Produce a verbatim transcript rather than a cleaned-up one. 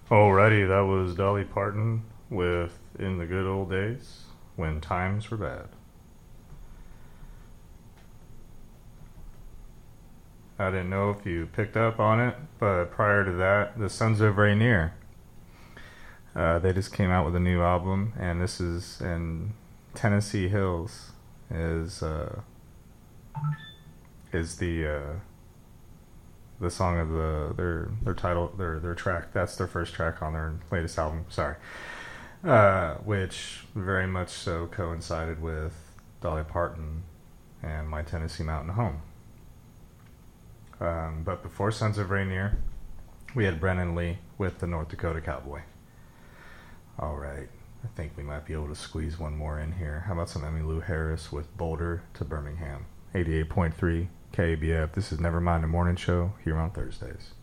Alrighty, that was Dolly Parton with In the Good Old Days When Times Were Bad. I didn't know if you picked up on it, but prior to that, the Sons of Rainier. Uh, they just came out with a new album, and this is in Tennessee Hills is uh, is the uh, the song of the their their title their their track. That's their first track on their latest album. Sorry, uh, which very much so coincided with Dolly Parton and My Tennessee Mountain Home. Um, but before Sons of Rainier, we had Brennan Lee with the North Dakota Cowboy. All right, I think we might be able to squeeze one more in here. How about some Emmylou Harris with Boulder to Birmingham? eighty-eight point three K A B F. This is Nevermind the Morning Show here on Thursdays.